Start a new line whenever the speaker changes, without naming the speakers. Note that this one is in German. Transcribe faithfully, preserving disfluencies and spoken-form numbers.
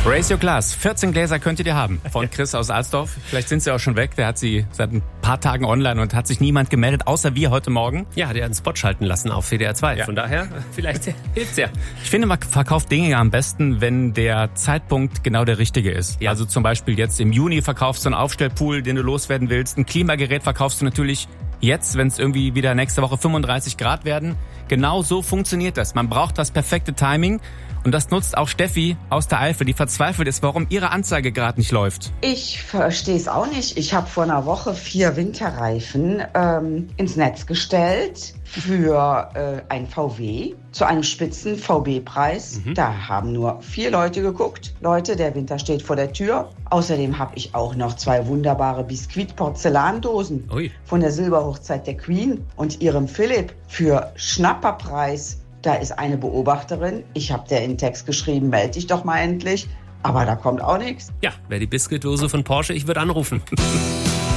Raise Your Glass. vierzehn Gläser könntet ihr haben. Von Chris aus Alsdorf. Vielleicht sind sie auch schon weg. Der hat sie seit ein paar Tagen online und hat sich niemand gemeldet, außer wir heute Morgen.
Ja, hat er einen Spot schalten lassen auf W D R zwei. Ja. Von daher, vielleicht hilft's ja.
Ich finde, man verkauft Dinge ja am besten, wenn der Zeitpunkt genau der richtige ist. Ja. Also zum Beispiel jetzt im Juni verkaufst du einen Aufstellpool, den du loswerden willst. Ein Klimagerät verkaufst du natürlich jetzt, wenn es irgendwie wieder nächste Woche fünfunddreißig Grad werden. Genau so funktioniert das. Man braucht das perfekte Timing. Und das nutzt auch Steffi aus der Eifel, die verzweifelt ist, warum ihre Anzeige gerade nicht läuft.
Ich verstehe es auch nicht. Ich habe vor einer Woche vier Winterreifen ähm, ins Netz gestellt für äh, ein V W zu einem spitzen V B-Preis. Mhm. Da haben nur vier Leute geguckt. Leute, der Winter steht vor der Tür. Außerdem habe ich auch noch zwei wunderbare Biskuit-Porzellandosen Ui. von der Silberhochzeit der Queen und ihrem Philipp für Schnapperpreis. Da ist eine Beobachterin, ich habe der in Text geschrieben, melde dich doch mal endlich, aber da kommt auch nichts.
Ja, wäre die Biskuitdose von Porsche, ich würde anrufen.